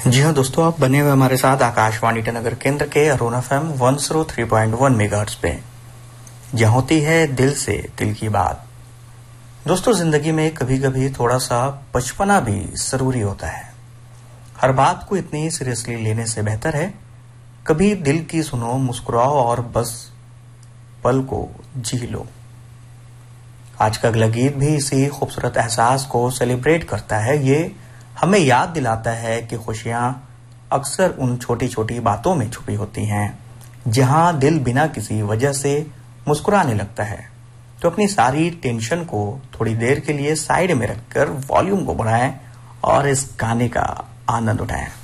जी हाँ दोस्तों, आप बने हुए हमारे साथ आकाशवाणी ईटानगर केंद्र के अरुण FM 103.1 मेगाहर्ट्ज पे, जहाँ होती है दिल से दिल की बात। दोस्तों, जिंदगी में कभी कभी थोड़ा सा बचपना भी जरूरी होता है। हर बात को इतनी सीरियसली लेने से बेहतर है कभी दिल की सुनो, मुस्कुराओ और बस पल को जी लो। आज का अगला गीत भी इसी खूबसूरत एहसास को सेलिब्रेट करता है। ये हमें याद दिलाता है कि खुशियां अक्सर उन छोटी छोटी बातों में छुपी होती हैं, जहां दिल बिना किसी वजह से मुस्कुराने लगता है। तो अपनी सारी टेंशन को थोड़ी देर के लिए साइड में रखकर वॉल्यूम को बढ़ाएं और इस गाने का आनंद उठाएं।